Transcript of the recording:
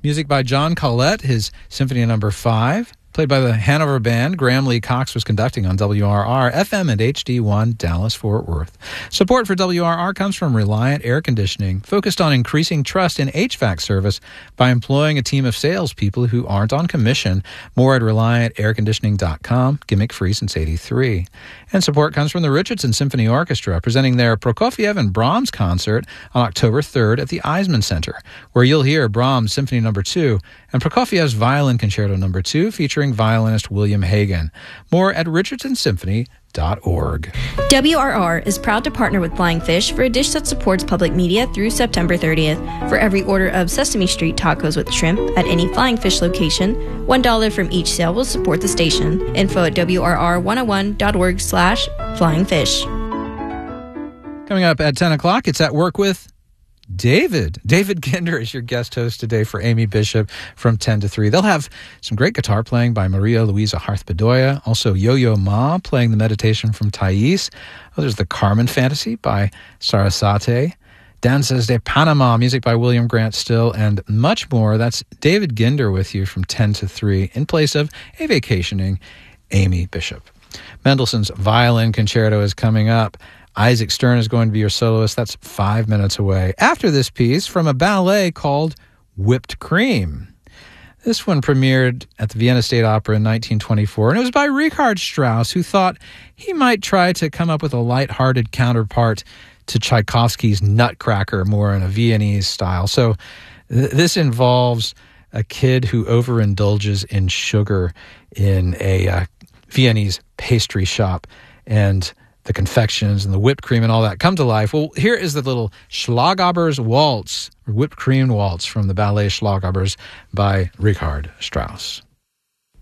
Music by John Collette, his Symphony No. 5. Played by the Hanover Band. Graham Lee Cox was conducting on WRR, FM and HD1, Dallas-Fort Worth. Support for WRR comes from Reliant Air Conditioning, focused on increasing trust in HVAC service by employing a team of salespeople who aren't on commission. More at ReliantAirConditioning.com, gimmick-free since '83. And support comes from the Richardson Symphony Orchestra, presenting their Prokofiev and Brahms concert on October 3rd at the Eisman Center, where you'll hear Brahms' Symphony No. 2 and Prokofiev's Violin Concerto No. 2 featuring violinist William Hagen. More at richardsonsymphony.org. WRR is proud to partner with Flying Fish for a dish that supports public media through September 30th. For every order of Sesame Street tacos with shrimp at any Flying Fish location, $1 from each sale will support the station. Info at WRR101.org/flyingfish. Coming up at 10 o'clock, it's At Work with David. David Ginder is your guest host today for Amy Bishop from 10 to 3. They'll have some great guitar playing by Maria Luisa Harth-Bedoya. Also, Yo-Yo Ma playing the Meditation from Thais. Oh, there's the Carmen Fantasy by Sarasate. Danzas de Panama, music by William Grant Still, and much more. That's David Ginder with you from 10 to 3 in place of a vacationing Amy Bishop. Mendelssohn's Violin Concerto is coming up. Isaac Stern is going to be your soloist. That's 5 minutes away. After this piece from a ballet called Whipped Cream. This one premiered at the Vienna State Opera in 1924, and it was by Richard Strauss, who thought he might try to come up with a lighthearted counterpart to Tchaikovsky's Nutcracker, more in a Viennese style. So this involves a kid who overindulges in sugar in a Viennese pastry shop, and the confections and the whipped cream and all that come to life. Well, here is the little Schlagobers Waltz, or Whipped Cream Waltz from the ballet Schlagobers by Richard Strauss.